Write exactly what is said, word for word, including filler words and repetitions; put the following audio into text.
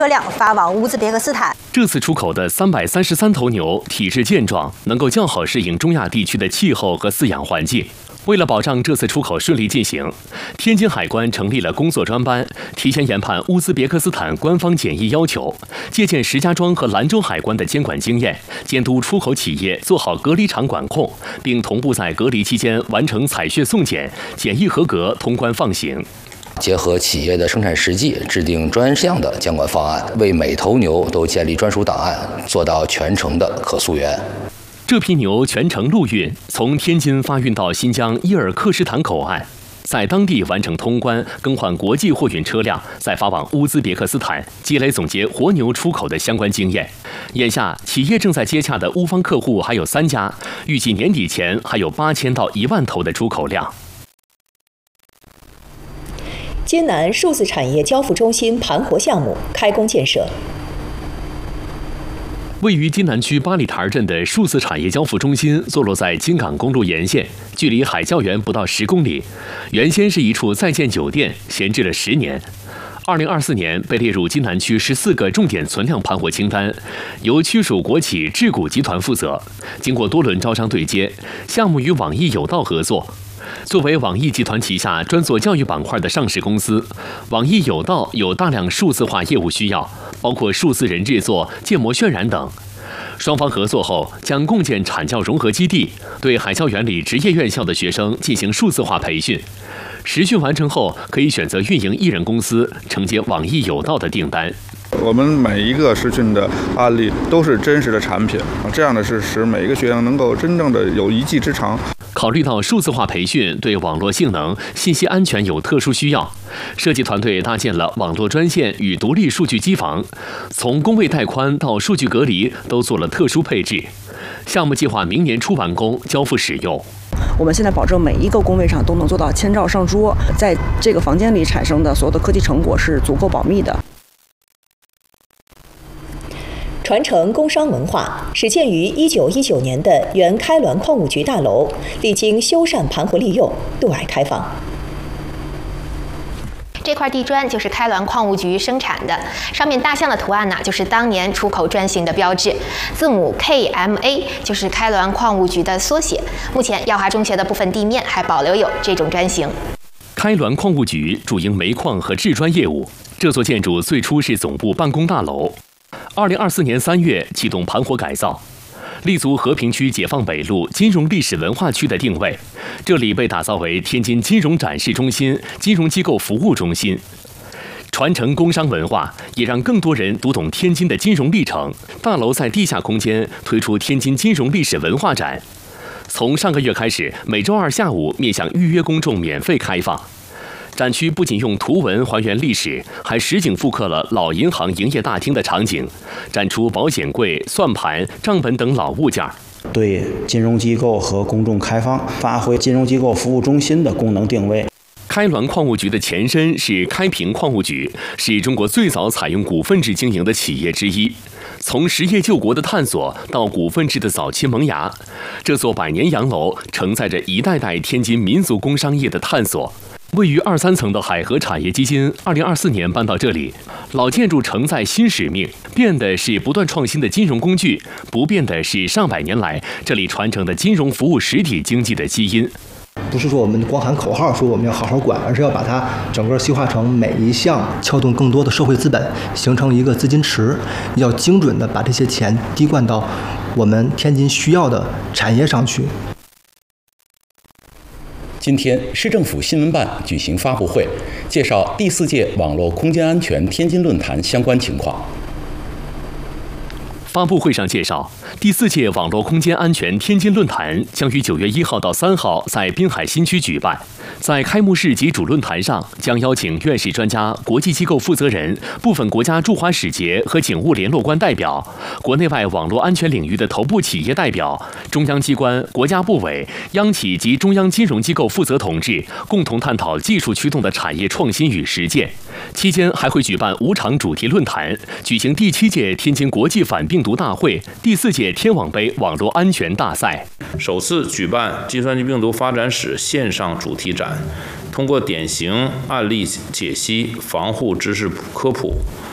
车辆发往乌兹别克斯坦。 这次出口的三百三十三头牛体质健壮，能够较好适应中亚地区的气候和饲养环境。为了保障这次出口顺利进行，天津海关成立了工作专班，提前研判乌兹别克斯坦官方检疫要求，借鉴石家庄和兰州海关的监管经验，监督出口企业做好隔离场管控，并同步在隔离期间完成采血送检，检疫合格通关放行。 结合企业的生产实际，制定专项的监管方案，为每头牛都建立专属档案，做到全程的可溯源。 这批牛全程陆运，从天津发运到新疆伊尔克什坦口岸，在当地完成通关，更换国际货运车辆，再发往乌兹别克斯坦，积累总结活牛出口的相关经验。眼下，企业正在接洽的乌方客户还有三家，预计年底前还有八千到一万头的出口量。 津南数字产业交付中心盘活项目开工建设。 位于津南区八里台镇的数字产业交付中心坐落在京港公路沿线，距离海教园不到十公里。原先是一处在建酒店，闲置了十年。二零二四年被列入津南区十四个重点存量盘活清单，由区属国企智谷集团负责。经过多轮招商对接，项目与网易有道合作。作为网易集团旗下专做教育板块的上市公司，网易有道有大量数字化业务需要，包括数字人制作、建模渲染等。双方合作后，将共建产教融合基地，对海教园里职业院校的学生进行数字化培训。实训完成后，可以选择运营艺人公司，承接网易有道的订单。 我们每一个实训的案例都是真实的产品，这样的是使每一个学生能够真正的有一技之长。 考虑到数字化培训对网络性能、信息安全有特殊需要，设计团队搭建了网络专线与独立数据机房，从工位带宽到数据隔离都做了特殊配置。项目计划明年初完工，交付使用。 我们现在保证每一个工位上都能做到千兆上桌，在这个房间里产生的所有的科技成果是足够保密的。 传承工商文化，始建于一九一九年的原开滦矿务局大楼，历经修缮盘活利用，对外开放。 这块地砖就是开滦矿务局生产的，上面大象的图案呢，就是当年出口专行的标志，字母 K M A 就是开滦矿务局的缩写。目前耀华中学的部分地面还保留有这种砖型。 开滦矿务局主营煤矿和制砖业务，这座建筑最初是总部办公大楼。二零二四年三月启动盘活改造，立足和平区解放北路金融历史文化区的定位，这里被打造为天津金融展示中心、金融机构服务中心，传承工商文化，也让更多人读懂天津的金融历程。大楼在地下空间推出天津金融历史文化展，从上个月开始，每周二下午面向预约公众免费开放。展区不仅用图文还原历史，还实景复刻了老银行营业大厅的场景，展出保险柜、算盘、账本等老物件。 对金融机构和公众开放，发挥金融机构服务中心的功能定位。 开滦矿务局的前身是开平矿务局，是中国最早采用股份制经营的企业之一。从实业救国的探索到股份制的早期萌芽，这座百年洋楼承载着一代代天津民族工商业的探索。位于二三层的海河产业基金，二零二四年搬到这里。老建筑承载新使命，变的是不断创新的金融工具，不变的是上百年来这里传承的金融服务实体经济的基因。 不是说我们光喊口号说我们要好好管，而是要把它整个细化成每一项，撬动更多的社会资本，形成一个资金池，要精准的把这些钱滴灌到我们天津需要的产业上去。 今天，市政府新闻办举行发布会，介绍第四届网络空间安全天津论坛相关情况。 发布会上介绍，第四届网络空间安全天津论坛将于九月一号到三号在滨海新区举办。在开幕式及主论坛上，将邀请院士专家、国际机构负责人、部分国家驻华使节和警务联络官代表、国内外网络安全领域的头部企业代表、中央机关、国家部委、央企及中央金融机构负责同志，共同探讨技术驱动的产业创新与实践。期间还会举办五场主题论坛，举行第七届天津国际反病毒大会、第四届天网杯网络安全大赛。 首次举办计算机病毒发展史线上主题展，通过典型案例解析、防护知识科普、